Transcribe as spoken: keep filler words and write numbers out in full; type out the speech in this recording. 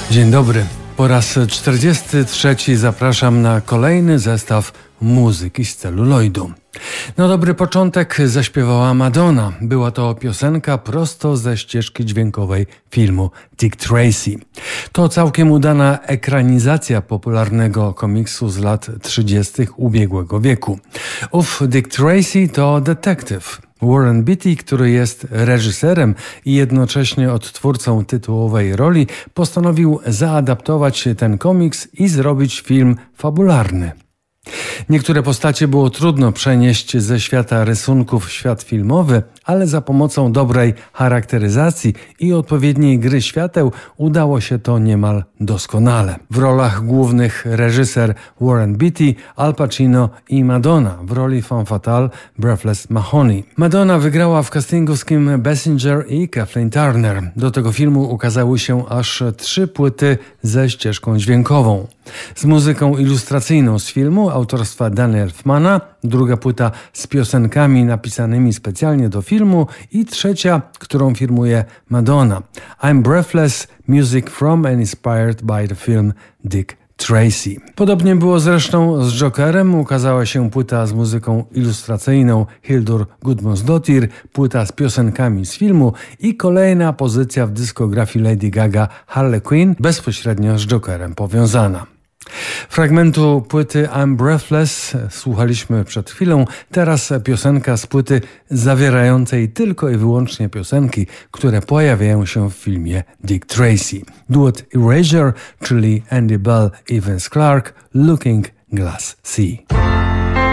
Dzień dobry. Po raz czterdziesty trzeci zapraszam na kolejny zestaw muzyki z celuloidu. Na dobry początek zaśpiewała Madonna. Była to piosenka prosto ze ścieżki dźwiękowej filmu Dick Tracy. To całkiem udana ekranizacja popularnego komiksu z lat trzydziestych ubiegłego wieku. Ów Dick Tracy to detektyw. Warren Beatty, który jest reżyserem i jednocześnie odtwórcą tytułowej roli, postanowił zaadaptować ten komiks i zrobić film fabularny. Niektóre postacie było trudno przenieść ze świata rysunków w świat filmowy, ale za pomocą dobrej charakteryzacji i odpowiedniej gry świateł udało się to niemal doskonale. W rolach głównych reżyser Warren Beatty, Al Pacino i Madonna, w roli femme fatale Breathless Mahoney. Madonna wygrała w castingu z Kim Basinger i Kathleen Turner. Do tego filmu ukazały się aż trzy płyty ze ścieżką dźwiękową. Z muzyką ilustracyjną z filmu autorstwa Danny Elfmana, druga płyta z piosenkami napisanymi specjalnie do filmu i trzecia, którą firmuje Madonna. I'm Breathless, music from and inspired by the film Dick Tracy. Podobnie było zresztą z Jokerem. Ukazała się płyta z muzyką ilustracyjną Hildur Gudmundsdóttir, płyta z piosenkami z filmu i kolejna pozycja w dyskografii Lady Gaga Harley Quinn, bezpośrednio z Jokerem powiązana. Fragmentu płyty I'm Breathless słuchaliśmy przed chwilą, teraz piosenka z płyty zawierającej tylko i wyłącznie piosenki, które pojawiają się w filmie Dick Tracy. Duet Erasure, czyli Andy Bell i Vince Clarke, Looking Glass Sea.